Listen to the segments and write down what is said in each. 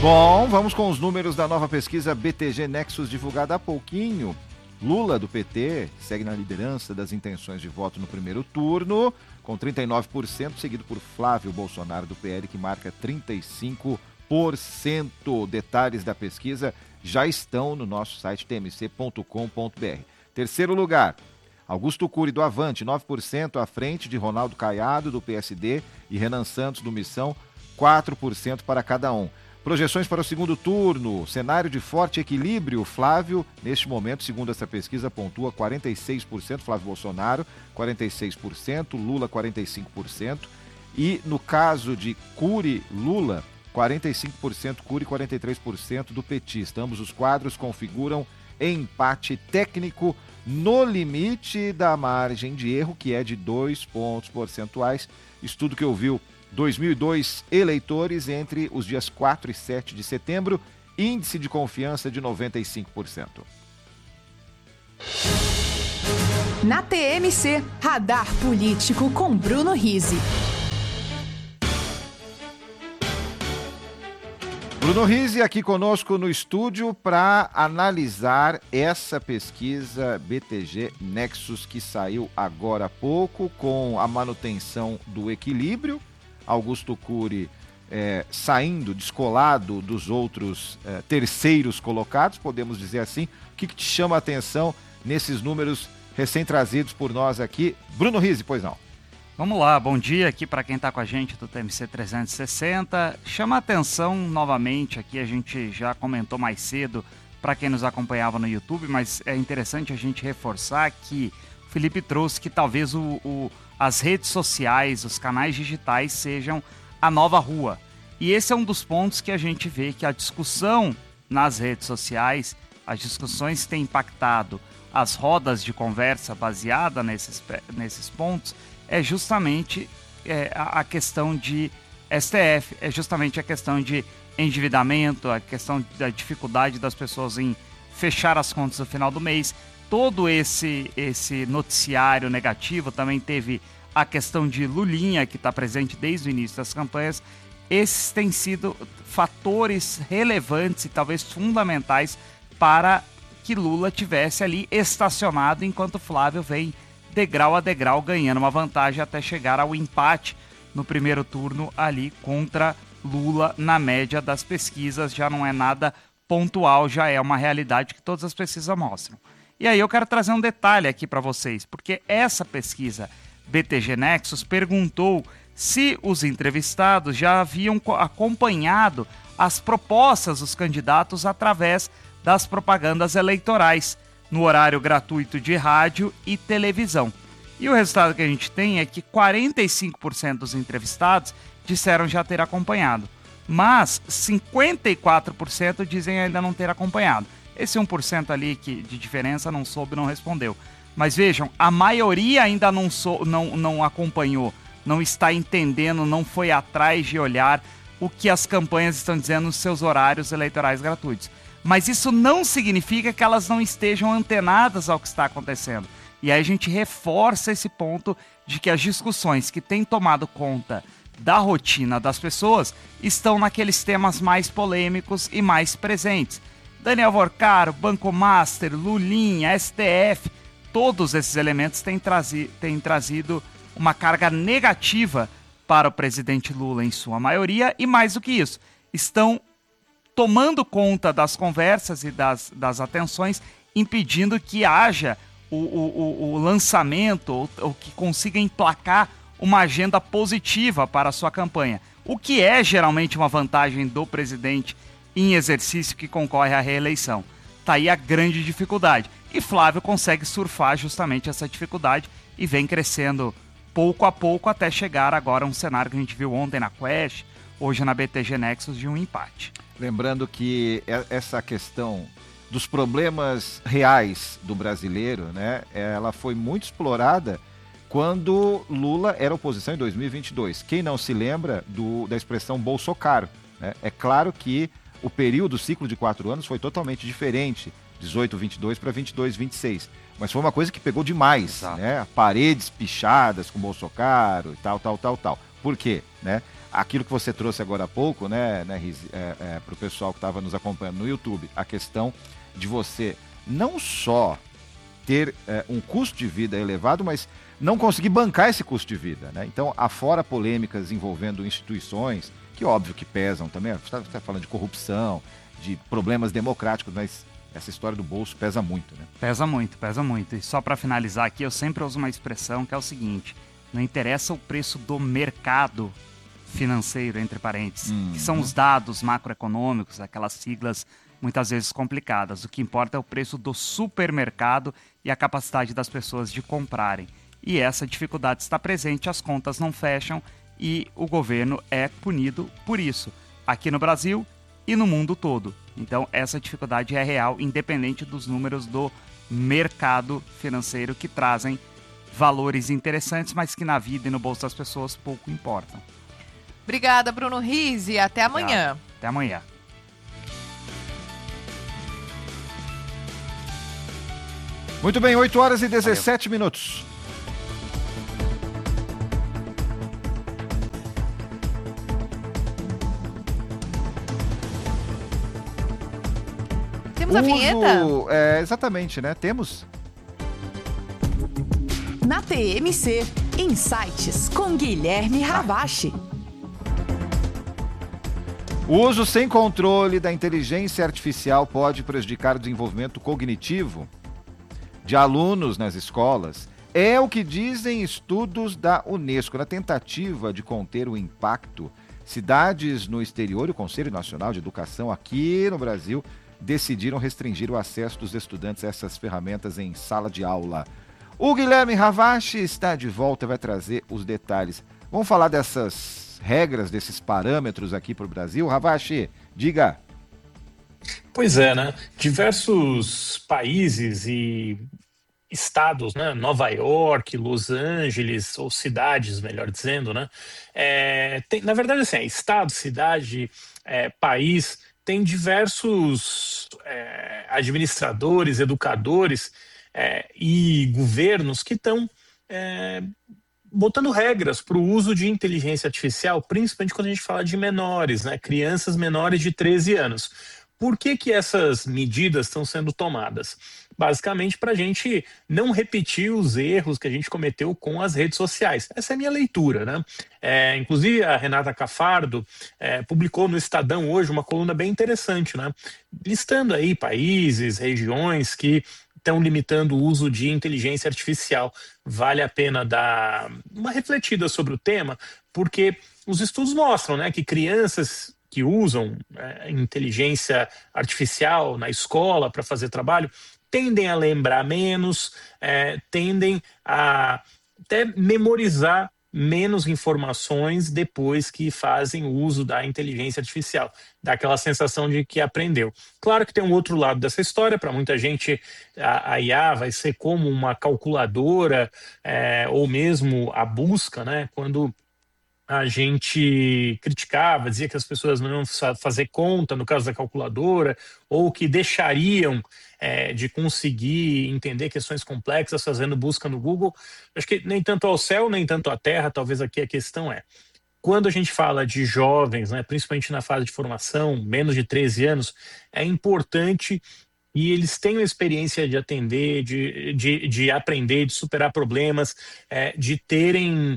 Bom, vamos com os números da nova pesquisa BTG Nexus divulgada há pouquinho. Lula, do PT, segue na liderança das intenções de voto no primeiro turno, com 39%, seguido por Flávio Bolsonaro, do PL, que marca 35%. Detalhes da pesquisa já estão no nosso site tmc.com.br. Terceiro lugar, Augusto Cury, do Avante, 9%, à frente de Ronaldo Caiado, do PSD, e Renan Santos, do Missão, 4% para cada um. Projeções para o segundo turno, cenário de forte equilíbrio. Flávio, neste momento, segundo essa pesquisa, pontua 46%, Flávio Bolsonaro, 46%, Lula, 45%. E no caso de Cury-Lula, 45% Cury, 43% do petista. Ambos os quadros configuram empate técnico no limite da margem de erro, que é de 2 pontos percentuais. Estudo que ouviu 2.002 eleitores entre os dias 4 e 7 de setembro, índice de confiança de 95%. Na TMC, Radar Político com Bruno Rizzi. Bruno Rizzi aqui conosco no estúdio para analisar essa pesquisa BTG Nexus que saiu agora há pouco, com a manutenção do equilíbrio. Augusto Cury saindo, descolado dos outros terceiros colocados, podemos dizer assim. O que te chama a atenção nesses números recém-trazidos por nós aqui? Bruno Rizzi, pois não. Vamos lá, bom dia aqui para quem está com a gente do TMC 360. Chama a atenção novamente aqui, a gente já comentou mais cedo para quem nos acompanhava no YouTube, mas é interessante a gente reforçar que o Felipe trouxe que talvez as redes sociais, os canais digitais sejam a nova rua. E esse é um dos pontos que a gente vê que a discussão nas redes sociais, as discussões têm impactado as rodas de conversa baseada nesses pontos, é justamente a questão de STF, é justamente a questão de endividamento, a questão da dificuldade das pessoas em fechar as contas no final do mês. Todo esse noticiário negativo, também teve a questão de Lulinha, que está presente desde o início das campanhas. Esses têm sido fatores relevantes e talvez fundamentais para que Lula tivesse ali estacionado, enquanto Flávio vem degrau a degrau ganhando uma vantagem até chegar ao empate no primeiro turno ali contra Lula na média das pesquisas. Já não é nada pontual, já é uma realidade que todas as pesquisas mostram. E aí eu quero trazer um detalhe aqui para vocês, porque essa pesquisa BTG Nexus perguntou se os entrevistados já haviam acompanhado as propostas dos candidatos através das propagandas eleitorais, no horário gratuito de rádio e televisão. E o resultado que a gente tem é que 45% dos entrevistados disseram já ter acompanhado, mas 54% dizem ainda não ter acompanhado. Esse 1% ali de diferença não soube, não respondeu. Mas vejam, a maioria ainda não acompanhou, não está entendendo, não foi atrás de olhar o que as campanhas estão dizendo nos seus horários eleitorais gratuitos. Mas isso não significa que elas não estejam antenadas ao que está acontecendo. E aí a gente reforça esse ponto de que as discussões que têm tomado conta da rotina das pessoas estão naqueles temas mais polêmicos e mais presentes. Daniel Vorcaro, Banco Master, Lulinha, STF, todos esses elementos têm trazido uma carga negativa para o presidente Lula em sua maioria, e mais do que isso, estão tomando conta das conversas e das atenções, impedindo que haja o lançamento ou que consiga emplacar uma agenda positiva para a sua campanha, o que é geralmente uma vantagem do presidente em exercício que concorre à reeleição. Está aí a grande dificuldade. E Flávio consegue surfar justamente essa dificuldade e vem crescendo pouco a pouco até chegar agora a um cenário que a gente viu ontem na Quest, hoje na BTG Nexus, de um empate. Lembrando que essa questão dos problemas reais do brasileiro, né, ela foi muito explorada quando Lula era oposição em 2022. Quem não se lembra da expressão Bolsocaro, né? É claro que o período, o ciclo de 4 anos foi totalmente diferente, 18-22 para 22-26. Mas foi uma coisa que pegou demais, né? Paredes pichadas com Bolsocaro e tal. Por quê? Né? aquilo que você trouxe agora há pouco, né Rizi, para o pessoal que estava nos acompanhando no YouTube, a questão de você não só ter um custo de vida elevado, mas não conseguir bancar esse custo de vida, né? Então, afora polêmicas envolvendo instituições, que óbvio que pesam também, você está falando de corrupção, de problemas democráticos, mas essa história do bolso pesa muito, né? Pesa muito, pesa muito. E só para finalizar aqui, eu sempre uso uma expressão que é o seguinte: não interessa o preço do mercado financeiro, entre parênteses, que são os dados macroeconômicos, aquelas siglas muitas vezes complicadas. O que importa é o preço do supermercado e a capacidade das pessoas de comprarem. E essa dificuldade está presente, as contas não fecham e o governo é punido por isso, aqui no Brasil e no mundo todo. Então essa dificuldade é real, independente dos números do mercado financeiro, que trazem valores interessantes, mas que na vida e no bolso das pessoas pouco importam. Obrigada, Bruno Rizzi. Até amanhã. Até amanhã. Muito bem, 8 horas e 17 minutos. Temos a vinheta? Exatamente, né? Temos. Na TMC, Insights com Guilherme Ravache. O uso sem controle da inteligência artificial pode prejudicar o desenvolvimento cognitivo de alunos nas escolas. É o que dizem estudos da Unesco. Na tentativa de conter o impacto, cidades no exterior e o Conselho Nacional de Educação aqui no Brasil decidiram restringir o acesso dos estudantes a essas ferramentas em sala de aula. O Guilherme Ravache está de volta e vai trazer os detalhes. Vamos falar dessas regras, desses parâmetros aqui para o Brasil? Ravache, diga. Pois é, né? Diversos países e estados, né? Nova York, Los Angeles, ou cidades, melhor dizendo, né? Na verdade, assim, estado, cidade, país, tem diversos administradores, educadores e governos que estão botando regras para o uso de inteligência artificial, principalmente quando a gente fala de menores, né? Crianças menores de 13 anos. Por que essas medidas estão sendo tomadas? Basicamente para a gente não repetir os erros que a gente cometeu com as redes sociais. Essa é a minha leitura, né? Inclusive a Renata Cafardo publicou no Estadão hoje uma coluna bem interessante, né? Listando aí países, regiões que estão limitando o uso de inteligência artificial. Vale a pena dar uma refletida sobre o tema, porque os estudos mostram, né, que crianças que usam inteligência artificial na escola para fazer trabalho tendem a lembrar menos, tendem a até memorizar menos informações depois que fazem uso da inteligência artificial. Dá aquela sensação de que aprendeu. Claro que tem um outro lado dessa história. Para muita gente, a IA vai ser como uma calculadora ou mesmo a busca, né? Quando a gente criticava, dizia que as pessoas não iam fazer conta, no caso da calculadora, ou que deixariam de conseguir entender questões complexas fazendo busca no Google. Acho que nem tanto ao céu, nem tanto à terra, talvez aqui a questão quando a gente fala de jovens, né, principalmente na fase de formação, menos de 13 anos, é importante e eles têm a experiência de atender, de aprender, de superar problemas, de terem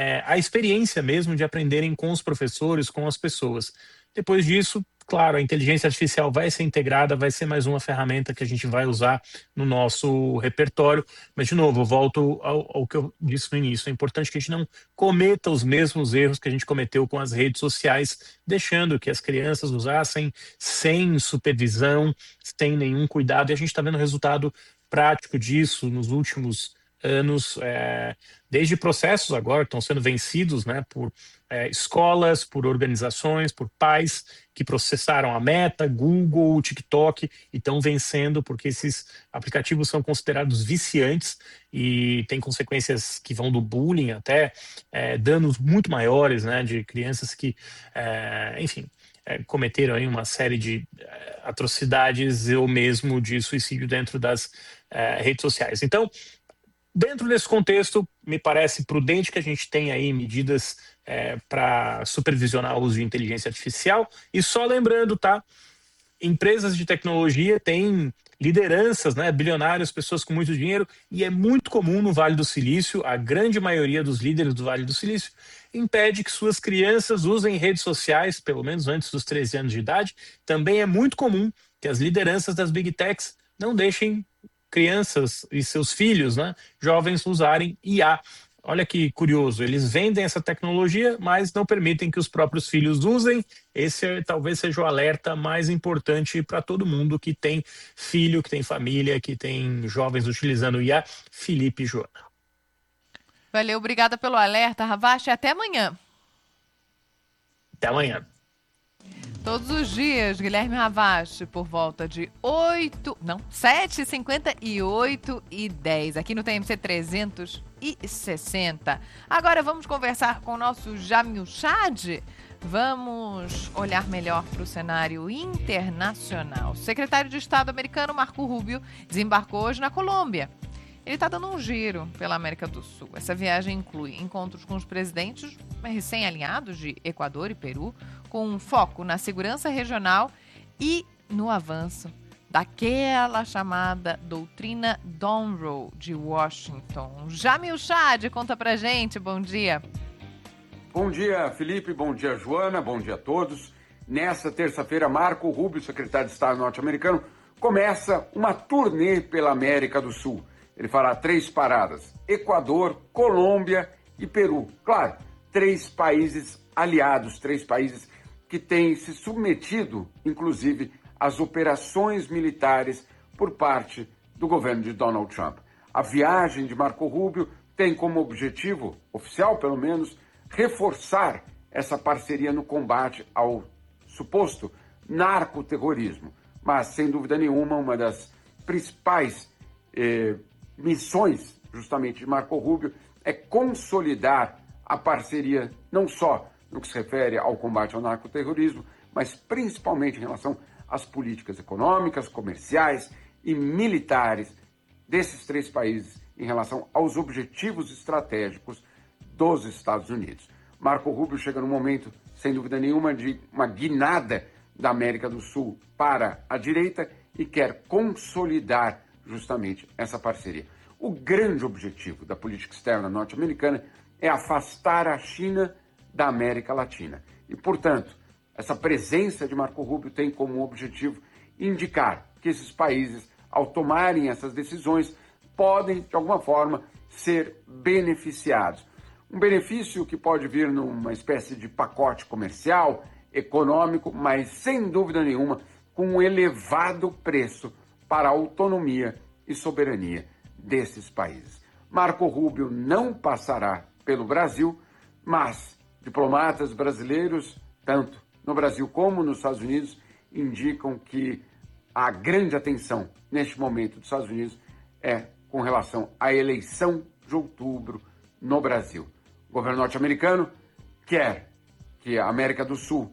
a experiência mesmo de aprenderem com os professores, com as pessoas. Depois disso, claro, a inteligência artificial vai ser integrada, vai ser mais uma ferramenta que a gente vai usar no nosso repertório. Mas, de novo, eu volto ao que eu disse no início. É importante que a gente não cometa os mesmos erros que a gente cometeu com as redes sociais, deixando que as crianças usassem sem supervisão, sem nenhum cuidado. E a gente está vendo o resultado prático disso nos últimos anos, desde processos agora que estão sendo vencidos, né, por escolas, por organizações, por pais que processaram a Meta, Google, TikTok e estão vencendo porque esses aplicativos são considerados viciantes e têm consequências que vão do bullying até danos muito maiores, né, de crianças que, enfim, cometeram aí uma série de atrocidades ou mesmo de suicídio dentro das redes sociais. Então, dentro desse contexto, me parece prudente que a gente tenha aí medidas para supervisionar o uso de inteligência artificial. E só lembrando, tá? Empresas de tecnologia têm lideranças, né, bilionários, pessoas com muito dinheiro, e é muito comum no Vale do Silício, a grande maioria dos líderes do Vale do Silício impede que suas crianças usem redes sociais, pelo menos antes dos 13 anos de idade. Também é muito comum que as lideranças das Big Techs não deixem crianças e seus filhos, né, jovens, usarem IA. Olha que curioso, eles vendem essa tecnologia, mas não permitem que os próprios filhos usem. Esse talvez seja o alerta mais importante para todo mundo que tem filho, que tem família, que tem jovens utilizando IA. Felipe e Joana. Valeu, obrigada pelo alerta, Ravache. Até amanhã. Até amanhã. Todos os dias, Guilherme Ravache, por volta de 7h50 e 8h10, aqui no TMC 360. Agora vamos conversar com o nosso Jamil Chad. Vamos olhar melhor para o cenário internacional. O secretário de Estado americano, Marco Rubio, desembarcou hoje na Colômbia. Ele está dando um giro pela América do Sul. Essa viagem inclui encontros com os presidentes recém-alinhados de Equador e Peru, com um foco na segurança regional e no avanço daquela chamada doutrina Monroe de Washington. Jamil Chad, conta pra gente, bom dia. Bom dia, Felipe, bom dia, Joana, bom dia a todos. Nessa terça-feira, Marco Rubio, secretário de Estado norte-americano, começa uma turnê pela América do Sul. Ele fará 3 paradas: Equador, Colômbia e Peru. Claro, 3 países aliados, 3 países que têm se submetido, inclusive, às operações militares por parte do governo de Donald Trump. A viagem de Marco Rubio tem como objetivo, oficial pelo menos, reforçar essa parceria no combate ao suposto narcoterrorismo. Mas, sem dúvida nenhuma, uma das principais missões, justamente, de Marco Rubio é consolidar a parceria, não só no que se refere ao combate ao narcoterrorismo, mas principalmente em relação às políticas econômicas, comerciais e militares desses 3 países em relação aos objetivos estratégicos dos Estados Unidos. Marco Rubio chega no momento, sem dúvida nenhuma, de uma guinada da América do Sul para a direita e quer consolidar justamente essa parceria. O grande objetivo da política externa norte-americana é afastar a China da América Latina. E, portanto, essa presença de Marco Rubio tem como objetivo indicar que esses países, ao tomarem essas decisões, podem, de alguma forma, ser beneficiados. Um benefício que pode vir numa espécie de pacote comercial, econômico, mas, sem dúvida nenhuma, com um elevado preço para a autonomia e soberania desses países. Marco Rubio não passará pelo Brasil, mas diplomatas brasileiros, tanto no Brasil como nos Estados Unidos, indicam que a grande atenção neste momento dos Estados Unidos é com relação à eleição de outubro no Brasil. O governo norte-americano quer que a América do Sul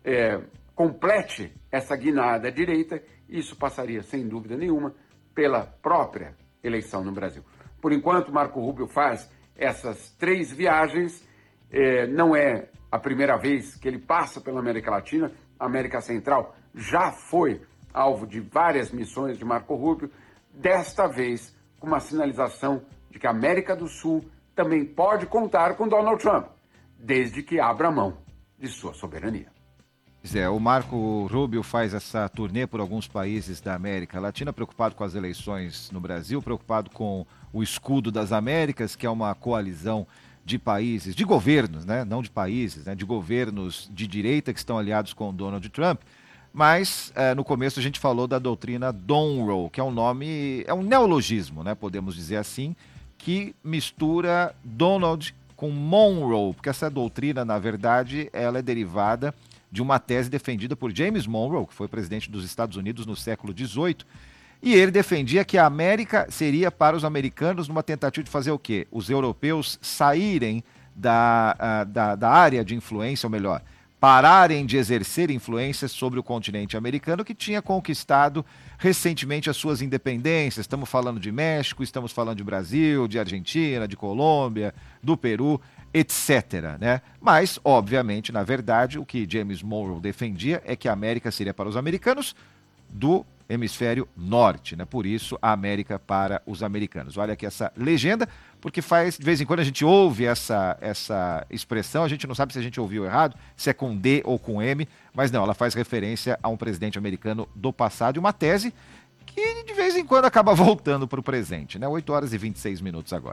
complete essa guinada à direita, e isso passaria, sem dúvida nenhuma, pela própria eleição no Brasil. Por enquanto, Marco Rubio faz essas 3 viagens. Não é a primeira vez que ele passa pela América Latina. A América Central já foi alvo de várias missões de Marco Rubio, desta vez com uma sinalização de que a América do Sul também pode contar com Donald Trump, desde que abra mão de sua soberania. O Marco Rubio faz essa turnê por alguns países da América Latina, preocupado com as eleições no Brasil, preocupado com o escudo das Américas, que é uma coalizão de países, de governos, né? Não de países, né? De governos de direita que estão aliados com Donald Trump. Mas no começo a gente falou da doutrina Monroe, que é um nome, é um neologismo, né? Podemos dizer assim, que mistura Donald com Monroe, porque essa doutrina, na verdade, ela é derivada de uma tese defendida por James Monroe, que foi presidente dos Estados Unidos no século XVIII, e ele defendia que a América seria para os americanos numa tentativa de fazer o quê? Os europeus saírem da área de influência, ou melhor, pararem de exercer influência sobre o continente americano, que tinha conquistado recentemente as suas independências. Estamos falando de México, estamos falando de Brasil, de Argentina, de Colômbia, do Peru, etc. Né? Mas, obviamente, na verdade, o que James Monroe defendia é que a América seria para os americanos do hemisfério norte, né? Por isso, a América para os americanos. Olha aqui essa legenda, porque de vez em quando a gente ouve essa expressão, a gente não sabe se a gente ouviu errado, se é com D ou com M, mas não, ela faz referência a um presidente americano do passado e uma tese que de vez em quando acaba voltando para o presente, né? 8 horas e 26 minutos agora.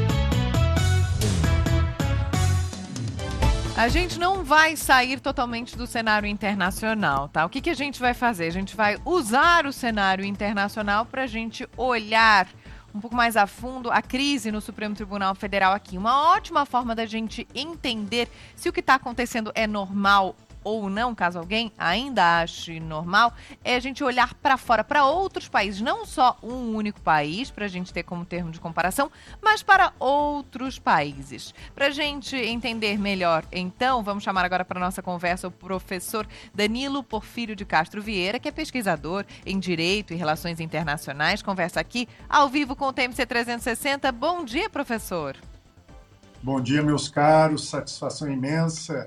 A gente não vai sair totalmente do cenário internacional, tá? O que a gente vai fazer? A gente vai usar o cenário internacional para a gente olhar um pouco mais a fundo a crise no Supremo Tribunal Federal aqui. Uma ótima forma da gente entender se o que está acontecendo é normal ou não, caso alguém ainda ache normal, é a gente olhar para fora, para outros países, não só um único país, para a gente ter como termo de comparação, mas para outros países. Para a gente entender melhor, então, vamos chamar agora para a nossa conversa o professor Danilo Porfírio de Castro Vieira, que é pesquisador em Direito e Relações Internacionais, conversa aqui ao vivo com o TMC 360. Bom dia, professor. Bom dia, meus caros, satisfação imensa